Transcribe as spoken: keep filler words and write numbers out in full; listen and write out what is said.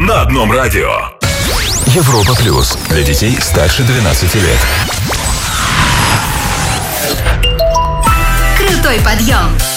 на одном радио. Европа Плюс. Для детей старше двенадцати лет. Крутой подъем.